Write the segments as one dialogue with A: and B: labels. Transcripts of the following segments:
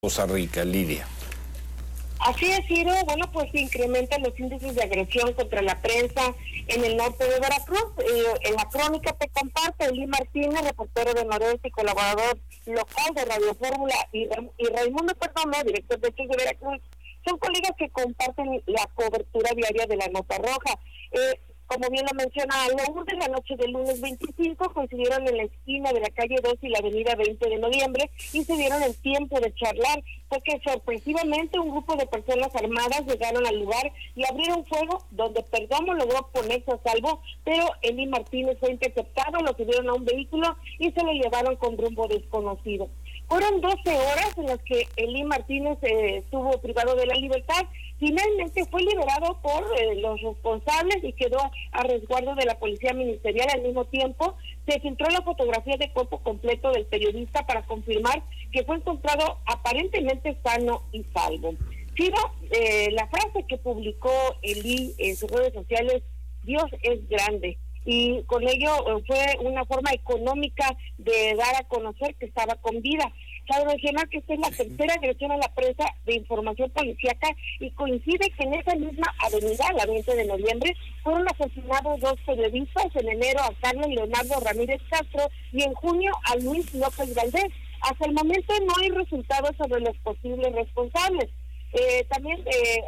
A: Poza Rica, Lidia.
B: Así es, Ciro. Bueno, pues se incrementan los índices de agresión contra la prensa en el norte de Veracruz. En la crónica te comparte Eli Martínez, reportero de Noreste y colaborador local de Radio Fórmula, y Raimundo Perdomo, director de Hechos de Veracruz. Son colegas que comparten la cobertura diaria de la Nota Roja. Como bien lo menciona Lourdes, la noche del lunes 25 coincidieron en la esquina de la calle 2 y la avenida 20 de noviembre y se dieron el tiempo de charlar. Fue que sorpresivamente un grupo de personas armadas llegaron al lugar y abrieron fuego, donde Perdomo logró ponerse a salvo, pero Eli Martínez fue interceptado, lo subieron a un vehículo y se lo llevaron con rumbo desconocido. Fueron 12 horas en las que Eli Martínez estuvo privado de la libertad. Finalmente fue liberado por los responsables y quedó a resguardo de la policía ministerial. Al mismo tiempo, se filtró la fotografía de cuerpo completo del periodista para confirmar que fue encontrado aparentemente sano y salvo. Ciro, la frase que publicó Eli en sus redes sociales, Dios es grande, y con ello fue una forma económica de dar a conocer que estaba con vida. Cabe mencionar que esta es la tercera agresión a la prensa de información policíaca y coincide que en esa misma avenida, la 20 de noviembre, fueron asesinados dos periodistas, en enero a Carlos Leonardo Ramírez Castro y en junio a Luis López Valdés. Hasta el momento no hay resultados sobre los posibles responsables. También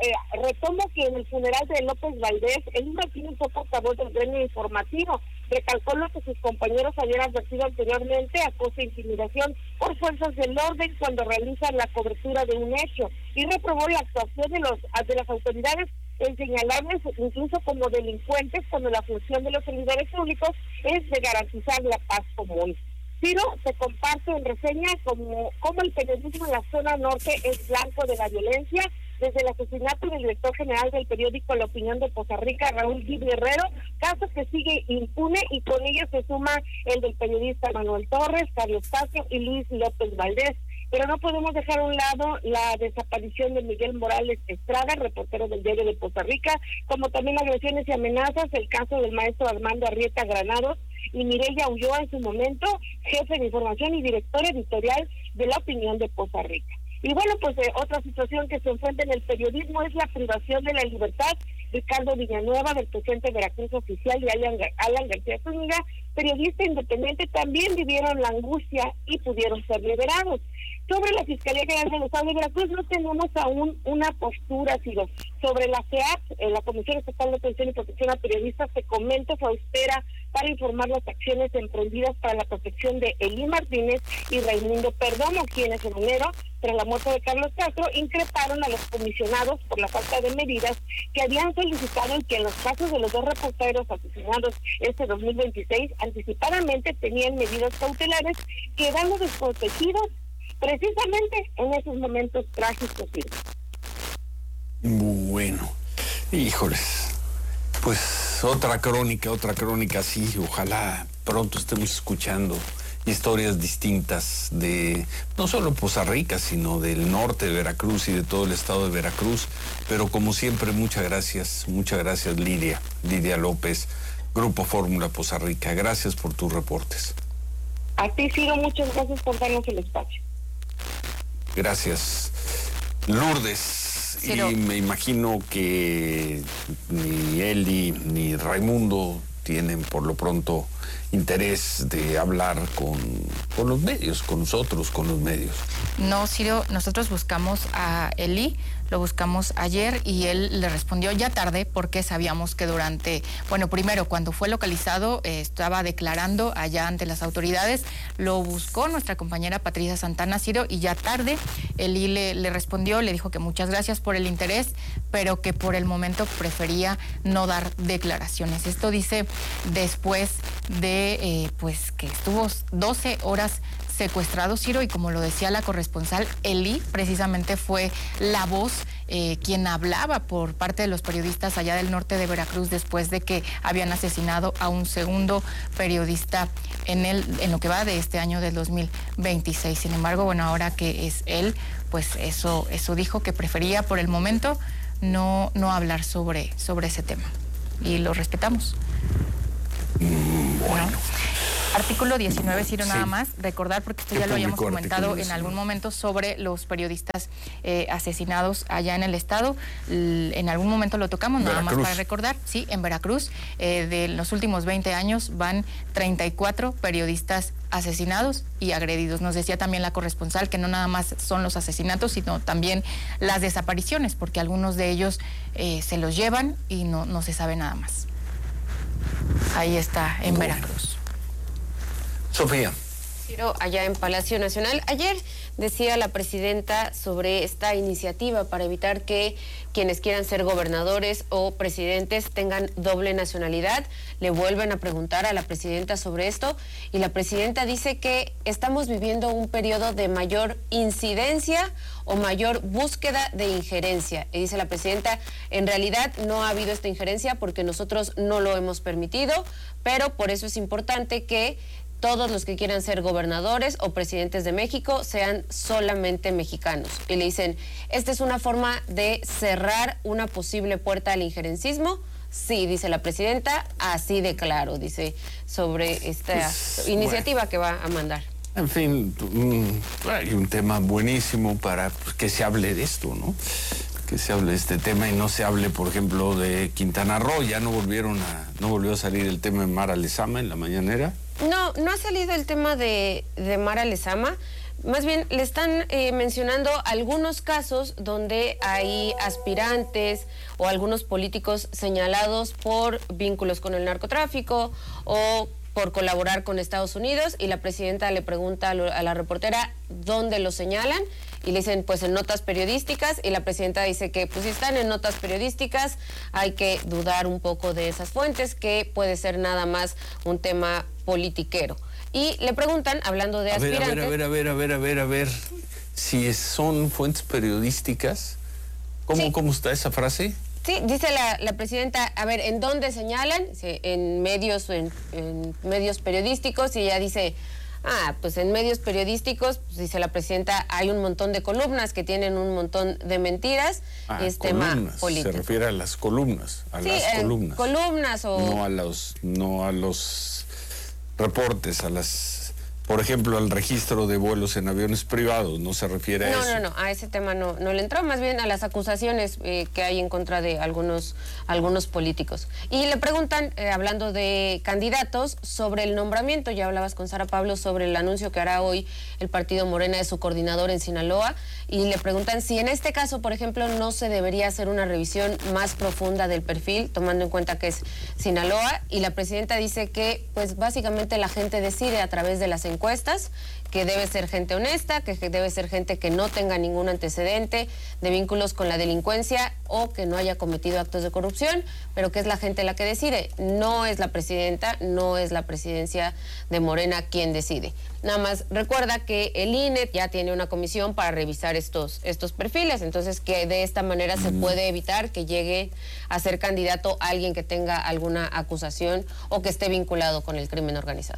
B: retomo que en el funeral de López Valdés, Eli Martínez fue portavoz del gremio informativo. Recalcó lo que sus compañeros habían advertido anteriormente: acoso e intimidación por fuerzas del orden cuando realizan la cobertura de un hecho, y reprobó la actuación de las autoridades en señalarles incluso como delincuentes cuando la función de los servidores públicos es de garantizar la paz común. Ciro, se comparte en reseña como el periodismo en la zona norte es blanco de la violencia, desde el asesinato del director general del periódico La Opinión de Poza Rica, Raúl Gil Guerrero, caso que sigue impune, y con ello se suma el del periodista Manuel Torres, Carlos Castro y Luis López Valdés. Pero no podemos dejar a un lado la desaparición de Miguel Morales Estrada, reportero del Diario de Poza Rica, como también agresiones y amenazas, el caso del maestro Armando Arrieta Granados y Mireya Ulloa, en su momento jefe de información y director editorial de La Opinión de Poza Rica. Y bueno, pues otra situación que se enfrenta en el periodismo es la privación de la libertad. Ricardo Villanueva, del presidente de Veracruz Oficial, y Alan García Zúñiga, periodista independiente, también vivieron la angustia y pudieron ser liberados. Sobre la Fiscalía General del Estado de Veracruz no tenemos aún una postura, sino sobre la CEAP, la Comisión Estatal de Atención y Protección a Periodistas, se comenta su espera para informar las acciones emprendidas para la protección de Eli Martínez y Raimundo Perdomo, quienes en enero, tras la muerte de Carlos Castro, increparon a los comisionados por la falta de medidas que habían solicitado, y que en los casos de los dos reporteros asesinados este 2026 anticipadamente tenían medidas cautelares, quedando desprotegidos precisamente en esos momentos trágicos.
A: Bueno, híjoles, pues otra crónica, sí, ojalá pronto estemos escuchando historias distintas de no solo Poza Rica, sino del norte de Veracruz y de todo el estado de Veracruz. Pero como siempre, muchas gracias Lidia López, Grupo Fórmula Poza Rica. Gracias por tus reportes.
B: A ti, Ciro, muchas gracias por darnos el espacio.
A: Gracias, Lourdes. Ciro. Y me imagino que ni Eli ni Raimundo tienen por lo pronto interés de hablar con los medios, con nosotros, con los medios.
C: No, Ciro, nosotros buscamos a Eli, lo buscamos ayer y él le respondió ya tarde, porque sabíamos que primero cuando fue localizado estaba declarando allá ante las autoridades. Lo buscó nuestra compañera Patricia Santana, Ciro, y ya tarde Eli le respondió, le dijo que muchas gracias por el interés, pero que por el momento prefería no dar declaraciones. Esto dice después de que estuvo 12 horas secuestrado, Ciro, y como lo decía la corresponsal, Eli precisamente fue la voz quien hablaba por parte de los periodistas allá del norte de Veracruz después de que habían asesinado a un segundo periodista en lo que va de este año del 2026. Sin embargo, ahora que es él, pues eso dijo, que prefería por el momento no hablar sobre ese tema, y lo respetamos.
A: Bueno.
C: Artículo 19, Ciro,
A: Sí.
C: nada más, recordar, porque esto
A: ¿Qué
C: ya lo habíamos
A: publicó
C: comentado
A: artículo
C: en
A: 19?
C: algún momento, sobre los periodistas asesinados allá en el estado. En algún momento lo tocamos, nada más
A: Veracruz.
C: para recordar. Sí, en Veracruz, de los últimos 20 años van 34 periodistas asesinados y agredidos. Nos decía también la corresponsal que no nada más son los asesinatos, sino también las desapariciones, porque algunos de ellos se los llevan y no se sabe nada más. Ahí está, en Veracruz.
A: Sofía.
D: Ciro, allá en Palacio Nacional. Ayer decía la presidenta sobre esta iniciativa para evitar que quienes quieran ser gobernadores o presidentes tengan doble nacionalidad. Le vuelven a preguntar a la presidenta sobre esto y la presidenta dice que estamos viviendo un periodo de mayor incidencia o mayor búsqueda de injerencia. Y dice la presidenta, en realidad no ha habido esta injerencia porque nosotros no lo hemos permitido, pero por eso es importante que todos los que quieran ser gobernadores o presidentes de México sean solamente mexicanos. Y le dicen, ¿esta es una forma de cerrar una posible puerta al injerencismo? Sí, dice la presidenta, así de claro, dice, sobre esta iniciativa que va a mandar.
A: En fin, hay un tema buenísimo para que se hable de esto, ¿no? Que se hable de este tema y no se hable, por ejemplo, de Quintana Roo. Ya no volvió a salir el tema de Mara Lezama en la mañanera.
D: No ha salido el tema de Mara Lezama. Más bien le están mencionando algunos casos donde hay aspirantes o algunos políticos señalados por vínculos con el narcotráfico o por colaborar con Estados Unidos, y la presidenta le pregunta a la reportera dónde lo señalan y le dicen pues en notas periodísticas, y la presidenta dice que pues si están en notas periodísticas hay que dudar un poco de esas fuentes, que puede ser nada más un tema politiquero. Y le preguntan, hablando de aspirantes...
A: A ver. Si son fuentes periodísticas, ¿cómo está esa frase?
D: Sí, dice la presidenta, a ver, ¿en dónde señalan? En medios periodísticos, y ella dice, pues en medios periodísticos, pues dice la presidenta, hay un montón de columnas que tienen un montón de mentiras, y es tema político.
A: Se refiere a las columnas, columnas.
D: Columnas o...
A: No a los reportes, por ejemplo, al registro de vuelos en aviones privados, no se refiere a eso.
D: No, a ese tema no le entró, más bien a las acusaciones que hay en contra de algunos políticos. Y le preguntan, hablando de candidatos, sobre el nombramiento. Ya hablabas con Sara Pablo sobre el anuncio que hará hoy el partido Morena de su coordinador en Sinaloa, y le preguntan si en este caso, por ejemplo, no se debería hacer una revisión más profunda del perfil, tomando en cuenta que es Sinaloa, y la presidenta dice que pues básicamente la gente decide a través de las encuestas, que debe ser gente honesta, que debe ser gente que no tenga ningún antecedente de vínculos con la delincuencia o que no haya cometido actos de corrupción, pero que es la gente la que decide. No es la presidenta, no es la presidencia de Morena quien decide. Nada más recuerda que el INE ya tiene una comisión para revisar estos perfiles, entonces que de esta manera se puede evitar que llegue a ser candidato alguien que tenga alguna acusación o que esté vinculado con el crimen organizado.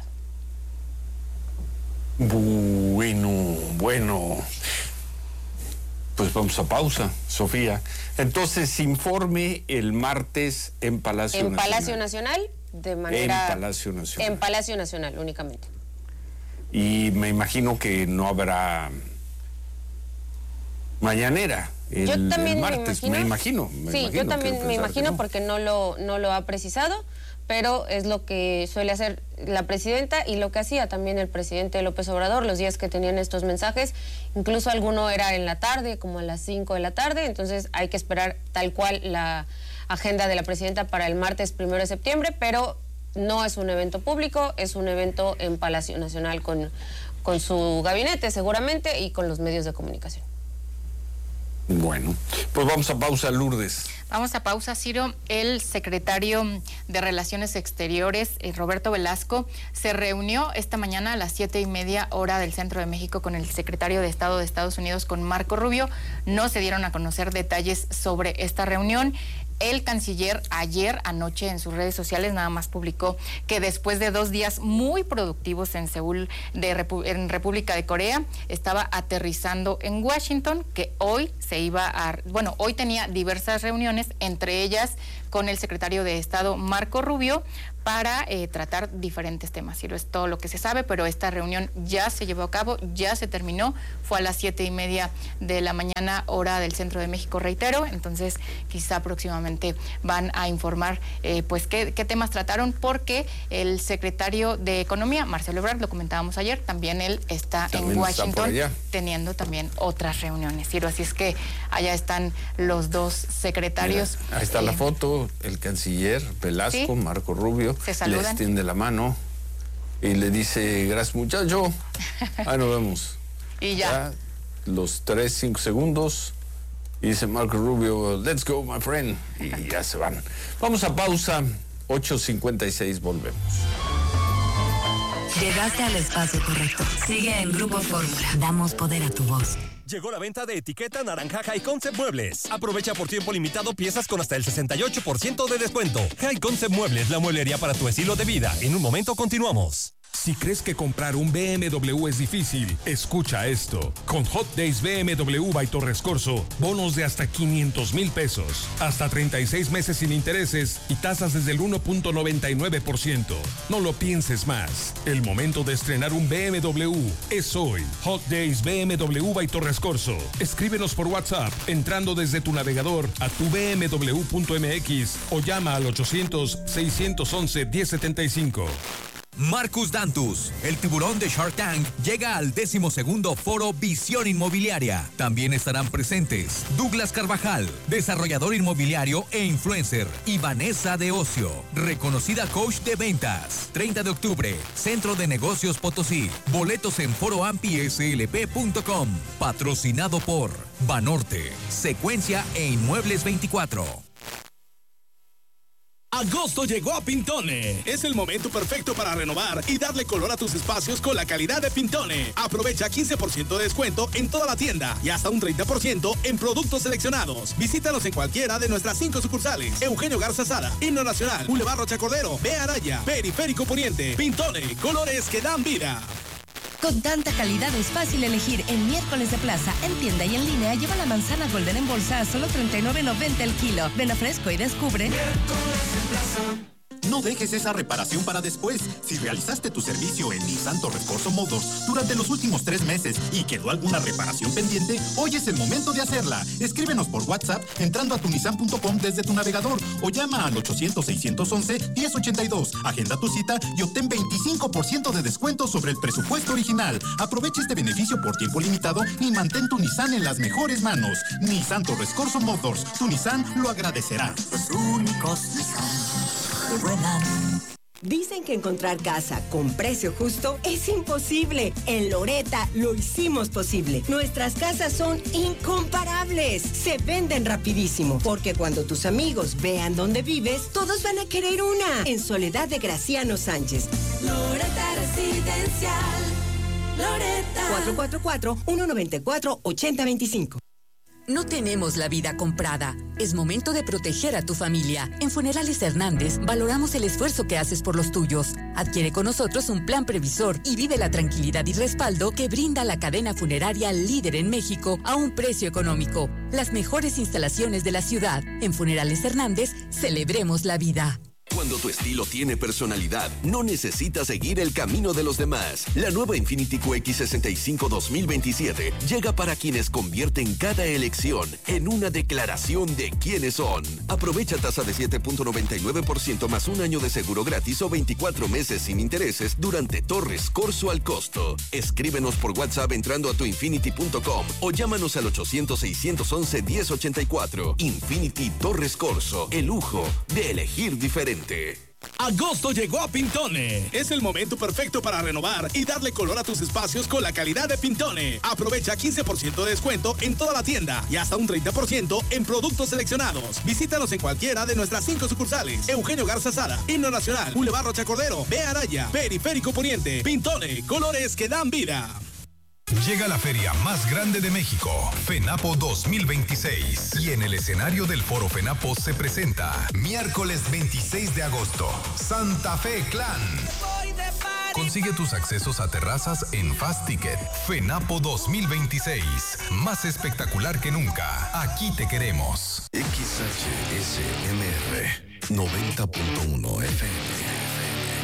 A: Bueno. Pues vamos a pausa, Sofía. Entonces, informe el martes en Palacio Nacional.
D: En Palacio Nacional, de manera...
A: En Palacio Nacional.
D: En Palacio Nacional, únicamente.
A: Y me imagino que no habrá mañanera el martes. Me imagino.
D: Sí, yo también me imagino, porque no lo ha precisado, pero es lo que suele hacer la presidenta y lo que hacía también el presidente López Obrador los días que tenían estos mensajes. Incluso alguno era en la tarde, como a las 5 de la tarde, entonces hay que esperar tal cual la agenda de la presidenta para el martes 1 de septiembre, pero no es un evento público, es un evento en Palacio Nacional con su gabinete seguramente y con los medios de comunicación.
A: Bueno, pues vamos a pausa, Lourdes.
C: Vamos a pausa, Ciro. El secretario de Relaciones Exteriores, Roberto Velasco, se reunió esta mañana a las 7:30 hora del Centro de México con el secretario de Estado de Estados Unidos, con Marco Rubio. No se dieron a conocer detalles sobre esta reunión. El canciller anoche en sus redes sociales nada más publicó que después de 2 días muy productivos en Seúl, en República de Corea, estaba aterrizando en Washington, que hoy hoy tenía diversas reuniones, entre ellas con el secretario de Estado Marco Rubio, para tratar diferentes temas. Y es todo lo que se sabe, pero esta reunión ya se llevó a cabo, ya se terminó, fue a las 7:30 de la mañana, hora del Centro de México, reitero. Entonces quizá próximamente van a informar pues qué temas trataron, porque el secretario de Economía, Marcelo Ebrard, lo comentábamos ayer, también él está en Washington teniendo también otras reuniones. Ciro, así es que allá están los dos secretarios.
A: Mira, ahí está la foto, el canciller Velasco, ¿sí? Marco Rubio,
C: se saludan,
A: le extiende la mano y le dice, gracias muchacho, ahí nos vemos.
C: Y ya.
A: Los 5 segundos, y dice Marco Rubio, let's go my friend, y ya se van. Vamos a pausa, 8:56, volvemos.
E: Llegaste al espacio correcto. Sigue en Grupo Fórmula. Damos poder a tu voz.
F: Llegó la venta de etiqueta naranja High Concept Muebles. Aprovecha por tiempo limitado piezas con hasta el 68% de descuento. High Concept Muebles, la mueblería para tu estilo de vida. En un momento continuamos.
G: Si crees que comprar un BMW es difícil, escucha esto. Con Hot Days BMW by Torres Corso, bonos de hasta 500,000 pesos, hasta 36 meses sin intereses y tasas desde el 1.99%. No lo pienses más. El momento de estrenar un BMW es hoy. Hot Days BMW by Torres Corso. Escríbenos por WhatsApp entrando desde tu navegador a tu bmw.mx o llama al 800-611-1075.
H: Marcus Dantus, el tiburón de Shark Tank, llega al 12º Foro Visión Inmobiliaria. También estarán presentes Douglas Carvajal, desarrollador inmobiliario e influencer, y Vanessa de Ocio, reconocida coach de ventas. 30 de octubre, Centro de Negocios Potosí. Boletos en foroampislp.com. Patrocinado por Banorte, Secuencia e Inmuebles 24.
I: Agosto llegó a Pintone. Es el momento perfecto para renovar y darle color a tus espacios con la calidad de Pintone. Aprovecha 15% de descuento en toda la tienda y hasta un 30% en productos seleccionados. Visítanos en cualquiera de nuestras 5 sucursales. Eugenio Garza Sada, Himno Nacional, Boulevard Rocha Cordero, B. Araya, Periférico Poniente. Pintone, colores que dan vida.
J: Con tanta calidad es fácil elegir. En Miércoles de Plaza, en tienda y en línea, lleva la manzana Golden en bolsa a solo $39.90 el kilo. Ven a Fresco y descubre.
K: Miércoles de Plaza. No dejes esa reparación para después. Si realizaste tu servicio en Nissan Torres Corso Motors durante los últimos 3 meses y quedó alguna reparación pendiente, hoy es el momento de hacerla. Escríbenos por WhatsApp entrando a tunissan.com desde tu navegador o llama al 800-611-1082. Agenda tu cita y obtén 25% de descuento sobre el presupuesto original. Aprovecha este beneficio por tiempo limitado y mantén tu Nissan en las mejores manos. Nissan Torres Corso Motors. Tu Nissan lo agradecerá.
E: Los únicos Nissan.
J: Dicen que encontrar casa con precio justo es imposible. En Loretta lo hicimos posible. Nuestras casas son incomparables. Se venden rapidísimo. Porque cuando tus amigos vean dónde vives, todos van a querer una. En Soledad de Graciano Sánchez.
E: Loretta Residencial. Loretta.
J: 444-194-8025.
L: No tenemos la vida comprada. Es momento de proteger a tu familia. En Funerales Hernández valoramos el esfuerzo que haces por los tuyos. Adquiere con nosotros un plan previsor y vive la tranquilidad y respaldo que brinda la cadena funeraria líder en México a un precio económico. Las mejores instalaciones de la ciudad. En Funerales Hernández, celebremos la vida.
M: Cuando tu estilo tiene personalidad, no necesitas seguir el camino de los demás. La nueva Infiniti QX65 2027 llega para quienes convierten cada elección en una declaración de quiénes son. Aprovecha tasa de 7.99% más un año de seguro gratis o 24 meses sin intereses durante Torres Corso al costo. Escríbenos por WhatsApp entrando a tuinfinity.com o llámanos al 800-611-1084. Infinity Torres Corso, el lujo de elegir diferente.
I: Agosto llegó a Pintone. Es el momento perfecto para renovar y darle color a tus espacios con la calidad de Pintone. Aprovecha 15% de descuento en toda la tienda y hasta un 30% en productos seleccionados. Visítanos en cualquiera de nuestras 5 sucursales. Eugenio Garza Sada, Himno Nacional, Boulevard Rocha Cordero, B. Araya, Periférico Poniente. Pintone, colores que dan vida.
N: Llega la feria más grande de México, FENAPO 2026. Y en el escenario del Foro FENAPO se presenta miércoles 26 de agosto, Santa Fe Clan. Consigue tus accesos a terrazas en Fast Ticket. FENAPO 2026, más espectacular que nunca. Aquí te queremos.
O: XHSMR 90.1 FM.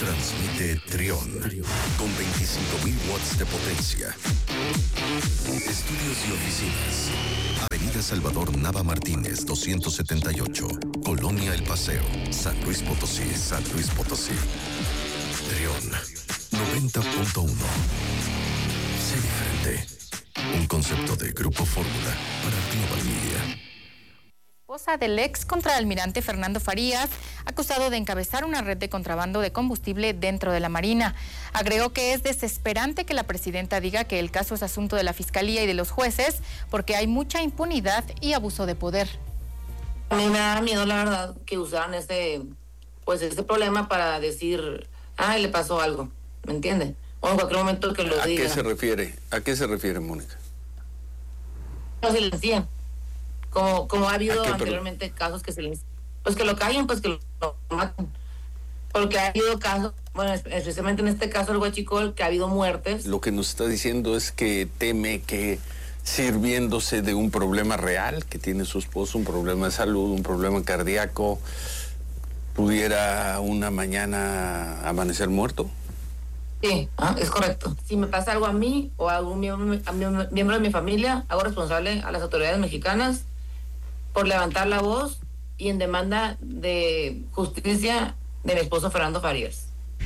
O: Transmite Trión con 25.000 watts de potencia. Estudios y oficinas. Avenida Salvador Nava Martínez, 278. Colonia El Paseo, San Luis Potosí, San Luis Potosí. Trión 90.1. Sé diferente. Un concepto de Grupo Fórmula para Global Media.
C: Esposa del ex contraalmirante Fernando Farías, acusado de encabezar una red de contrabando de combustible dentro de la Marina. Agregó que es desesperante que la presidenta diga que el caso es asunto de la Fiscalía y de los jueces, porque hay mucha impunidad y abuso de poder.
P: A mí me da miedo, la verdad, que usaran este problema para decir, le pasó algo, ¿me entiende? O en cualquier momento que lo diga.
A: ¿A qué se refiere, Mónica?
P: No silencian. Como ha habido anteriormente casos que se les... Pues que lo callen, pues que lo maten. Porque ha habido casos, bueno, especialmente en este caso el Huachicol, que ha habido muertes.
A: Lo que nos está diciendo es que teme que sirviéndose de un problema real que tiene su esposo, un problema de salud, un problema cardíaco, pudiera una mañana amanecer muerto.
P: Sí, es correcto. Si me pasa algo a mí o a algún miembro de mi familia, hago responsable a las autoridades mexicanas por levantar la voz y en demanda de justicia de mi esposo Fernando Farías.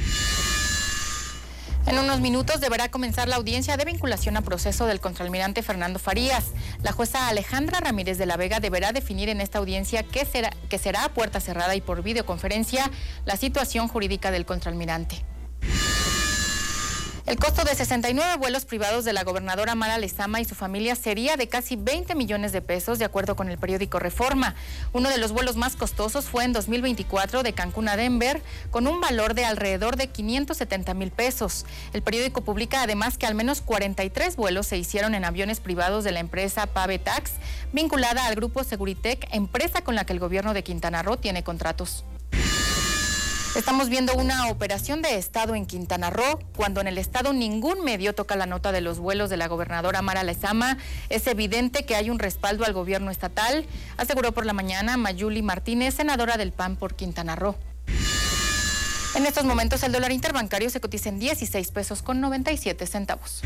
C: En unos minutos deberá comenzar la audiencia de vinculación a proceso del contraalmirante Fernando Farías. La jueza Alejandra Ramírez de la Vega deberá definir en esta audiencia que será a puerta cerrada y por videoconferencia la situación jurídica del contraalmirante. El costo de 69 vuelos privados de la gobernadora Mara Lezama y su familia sería de casi 20 millones de pesos, de acuerdo con el periódico Reforma. Uno de los vuelos más costosos fue en 2024 de Cancún a Denver, con un valor de alrededor de 570,000 pesos. El periódico publica además que al menos 43 vuelos se hicieron en aviones privados de la empresa Pavetax, vinculada al grupo Seguritech, empresa con la que el gobierno de Quintana Roo tiene contratos. Estamos viendo una operación de Estado en Quintana Roo, cuando en el Estado ningún medio toca la nota de los vuelos de la gobernadora Mara Lezama. Es evidente que hay un respaldo al gobierno estatal, aseguró por la mañana Mayuli Martínez, senadora del PAN por Quintana Roo. En estos momentos el dólar interbancario se cotiza en 16 pesos con 97 centavos.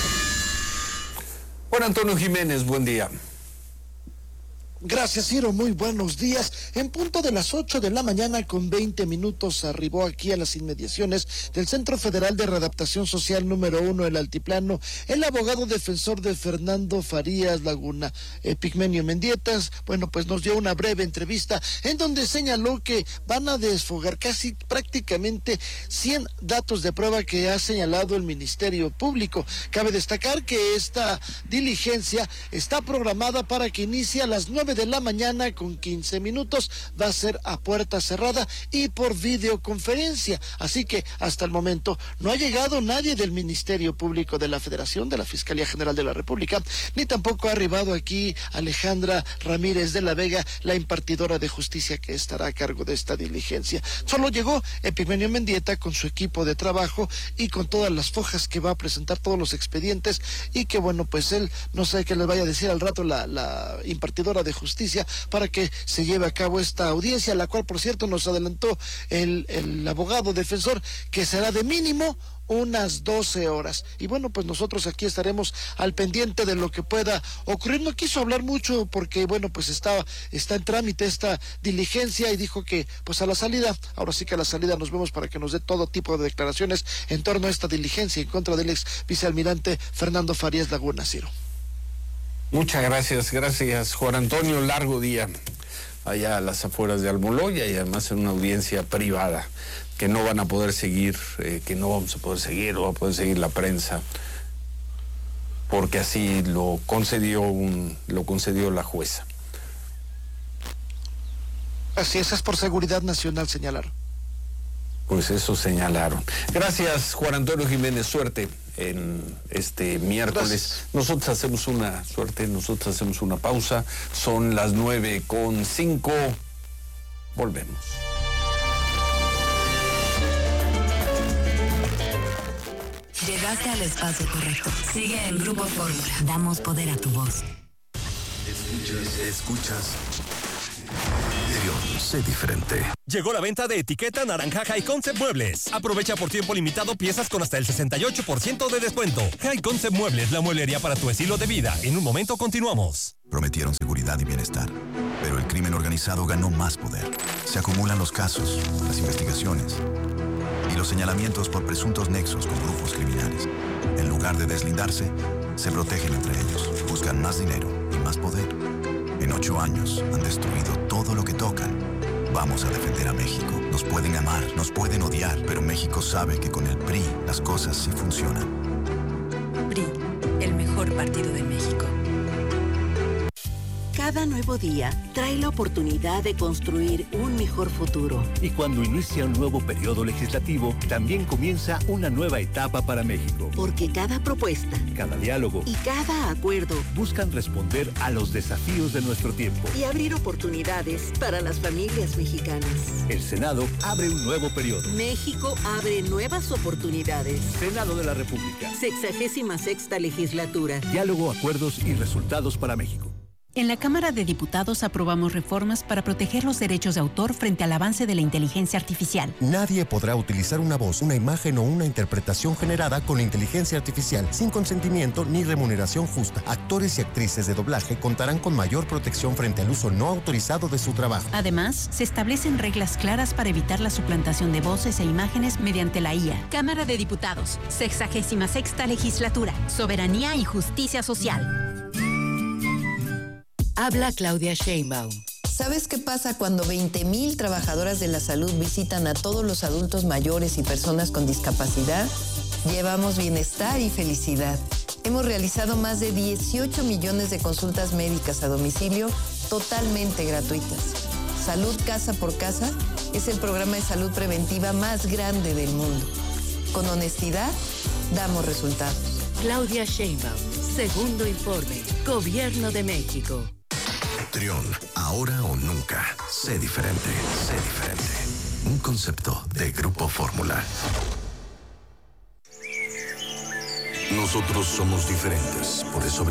A: Juan Antonio Jiménez, buen día.
Q: Gracias, Ciro. Muy buenos días. En punto de las 8 de la mañana con 20 minutos arribó aquí a las inmediaciones del Centro Federal de Readaptación Social número 1 del Altiplano el abogado defensor de Fernando Farías Laguna, Epigmenio Mendietas. Bueno, pues nos dio una breve entrevista en donde señaló que van a desfogar casi prácticamente 100 datos de prueba que ha señalado el Ministerio Público. Cabe destacar que esta diligencia está programada para que inicie a las 9 de la mañana con 15 minutos, va a ser a puerta cerrada y por videoconferencia, así que hasta el momento no ha llegado nadie del Ministerio Público de la Federación, de la Fiscalía General de la República, ni tampoco ha arribado aquí Alejandra Ramírez de la Vega, la impartidora de justicia que estará a cargo de esta diligencia. Solo llegó Epigmenio Mendieta con su equipo de trabajo y con todas las fojas que va a presentar, todos los expedientes, y que bueno, pues él no sé qué le vaya a decir al rato la impartidora de justicia para que se lleve a cabo esta audiencia, la cual por cierto nos adelantó el abogado defensor que será de mínimo unas 12 horas. Y bueno, pues nosotros aquí estaremos al pendiente de lo que pueda ocurrir. No quiso hablar mucho porque bueno, pues está en trámite esta diligencia y dijo que pues a la salida, ahora sí que a la salida nos vemos para que nos dé todo tipo de declaraciones en torno a esta diligencia en contra del ex vicealmirante Fernando Farías Laguna, Ciro.
A: Muchas gracias Juan Antonio, largo día allá a las afueras de Almoloya y además en una audiencia privada que no van a poder seguir, que no vamos a poder seguir, o va a poder seguir la prensa, porque así lo concedió la jueza.
Q: Así es por seguridad nacional, señalaron.
A: Pues eso señalaron. Gracias, Juan Antonio Jiménez, suerte en este miércoles. Gracias. Nosotros hacemos una pausa. Son las 9:05. Volvemos.
E: Llegaste al espacio correcto. Sigue en Grupo Fórmula. Damos poder a tu voz.
O: Escuchas. Trión. sé diferente.
F: Llegó la venta de etiqueta Naranja High Concept Muebles. Aprovecha por tiempo limitado piezas con hasta el 68% de descuento. High Concept Muebles, la mueblería para tu estilo de vida. En un momento continuamos.
R: Prometieron seguridad y bienestar, pero el crimen organizado ganó más poder. Se acumulan los casos, las investigaciones y los señalamientos por presuntos nexos con grupos criminales. En lugar de deslindarse, se protegen entre ellos, buscan más dinero y más poder. En 8 años han destruido todo lo que tocan. Vamos a defender a México. Nos pueden amar, nos pueden odiar, pero México sabe que con el PRI las cosas sí funcionan.
E: PRI, el mejor partido de México.
S: Cada nuevo día trae la oportunidad de construir un mejor futuro.
T: Y cuando inicia un nuevo periodo legislativo, también comienza una nueva etapa para México.
S: Porque cada propuesta,
T: cada diálogo
S: y cada acuerdo
T: buscan responder a los desafíos de nuestro tiempo
S: y abrir oportunidades para las familias mexicanas.
T: El Senado abre un nuevo periodo.
S: México abre nuevas oportunidades.
T: Senado de la República.
S: 66ª legislatura.
T: Diálogo, acuerdos y resultados para México.
U: En la Cámara de Diputados aprobamos reformas para proteger los derechos de autor frente al avance de la inteligencia artificial.
V: Nadie podrá utilizar una voz, una imagen o una interpretación generada con inteligencia artificial sin consentimiento ni remuneración justa. Actores y actrices de doblaje contarán con mayor protección frente al uso no autorizado de su trabajo.
U: Además, se establecen reglas claras para evitar la suplantación de voces e imágenes mediante la IA.
W: Cámara de Diputados, 66ª legislatura, soberanía y justicia social.
E: Habla Claudia Sheinbaum.
X: ¿Sabes qué pasa cuando 20,000 trabajadoras de la salud visitan a todos los adultos mayores y personas con discapacidad? Llevamos bienestar y felicidad. Hemos realizado más de 18 millones de consultas médicas a domicilio totalmente gratuitas. Salud Casa por Casa es el programa de salud preventiva más grande del mundo. Con honestidad, damos resultados.
E: Claudia Sheinbaum, segundo informe, Gobierno de México.
O: Trión, ahora o nunca. Sé diferente, sé diferente. Un concepto de Grupo Fórmula. Nosotros somos diferentes, por eso brillamos.